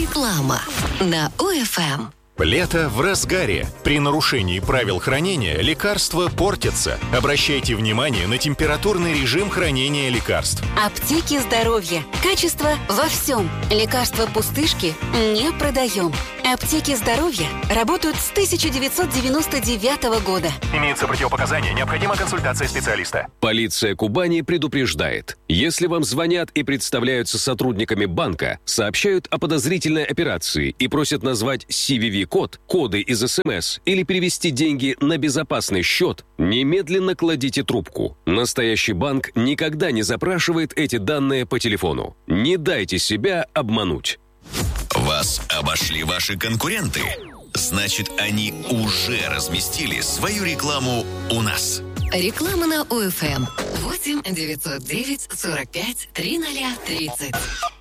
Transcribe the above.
Реклама на ОФМ. Лето в разгаре. При нарушении правил хранения лекарства портятся. Обращайте внимание на температурный режим хранения лекарств. Аптеки здоровья. Качество во всем. Лекарства-пустышки не продаем. Аптеки здоровья работают с 1999 года. Имеются противопоказания, необходима консультация специалиста. Полиция Кубани предупреждает. Если вам звонят и представляются сотрудниками банка, сообщают о подозрительной операции и просят назвать CVV-код, коды из СМС или перевести деньги на безопасный счет, немедленно кладите трубку. Настоящий банк никогда не запрашивает эти данные по телефону. Не дайте себя обмануть. Вас обошли ваши конкуренты? Значит, они уже разместили свою рекламу у нас. Реклама на ОФМ. 8 909 45 3030.